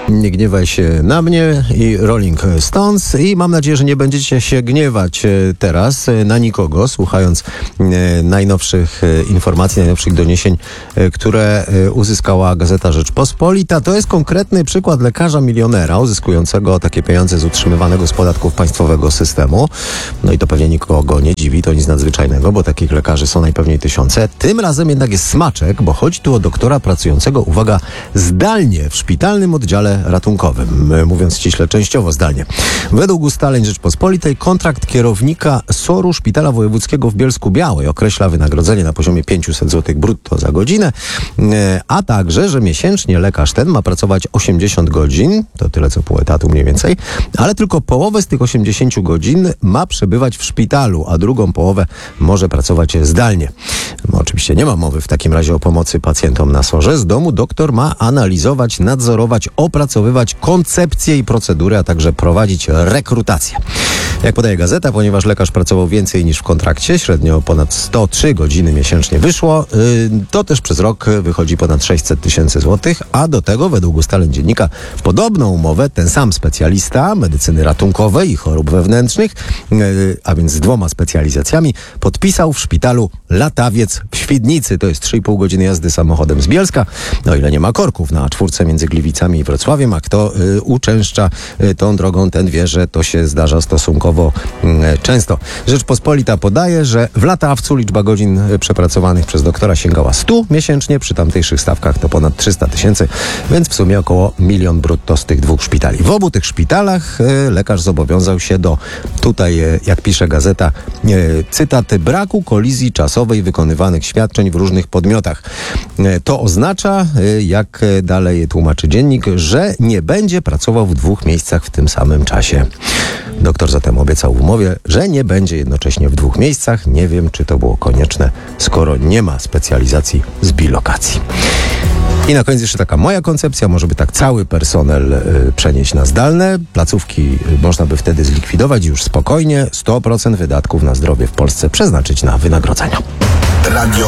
Nie gniewaj się na mnie i Rolling Stones i mam nadzieję, że nie będziecie się gniewać teraz na nikogo, słuchając najnowszych informacji, najnowszych doniesień, które uzyskała Gazeta Rzeczpospolita. To jest konkretny przykład lekarza milionera uzyskującego takie pieniądze z utrzymywanego z podatków państwowego systemu. No i to pewnie nikogo nie dziwi, to nic nadzwyczajnego, bo takich lekarzy są najpewniej tysiące. Tym razem jednak jest smaczek, bo chodzi tu o doktora pracującego, uwaga, zdalnie w szpitalnym oddziale ratunkowym, mówiąc ściśle, częściowo zdalnie. Według ustaleń Rzeczpospolitej kontrakt kierownika SOR-u Szpitala Wojewódzkiego w Bielsku-Białej określa wynagrodzenie na poziomie 500 zł brutto za godzinę, a także, że miesięcznie lekarz ten ma pracować 80 godzin, to tyle co pół etatu mniej więcej, ale tylko połowę z tych 80 godzin ma przebywać w szpitalu, a drugą połowę może pracować zdalnie. No, oczywiście nie ma mowy w takim razie o pomocy pacjentom na SOR-ze. Z domu doktor ma analizować, nadzorować, opracowywać koncepcje i procedury, a także prowadzić rekrutację. Jak podaje gazeta, ponieważ lekarz pracował więcej niż w kontrakcie, średnio ponad 103 godziny miesięcznie wyszło, to też przez rok wychodzi ponad 600 tysięcy złotych, a do tego według ustaleń dziennika podobną umowę ten sam specjalista medycyny ratunkowej i chorób wewnętrznych, a więc z 2 specjalizacjami, podpisał w szpitalu Latawiec w Świdnicy. To jest 3,5 godziny jazdy samochodem z Bielska, o ile nie ma korków na A4 między Gliwicami i Wrocławiem, a kto uczęszcza tą drogą, ten wie, że to się zdarza stosunkowo często. Rzeczpospolita podaje, że w Latawcu liczba godzin przepracowanych przez doktora sięgała 100 miesięcznie, przy tamtejszych stawkach to ponad 300 tysięcy, więc w sumie około 1 000 000 brutto z tych 2 szpitali. W obu tych szpitalach lekarz zobowiązał się do, tutaj jak pisze gazeta, cytat, braku kolizji czasowej wykonywanych świadczeń w różnych podmiotach. To oznacza, jak dalej tłumaczy dziennik, że nie będzie pracował w 2 miejscach w tym samym czasie. Doktor zatem obiecał w umowie, że nie będzie jednocześnie w 2 miejscach. Nie wiem, czy to było konieczne, skoro nie ma specjalizacji z bilokacji. I na koniec jeszcze taka moja koncepcja, może by tak cały personel przenieść na zdalne. Placówki można by wtedy zlikwidować już spokojnie, 100% wydatków na zdrowie w Polsce przeznaczyć na wynagrodzenia. Radio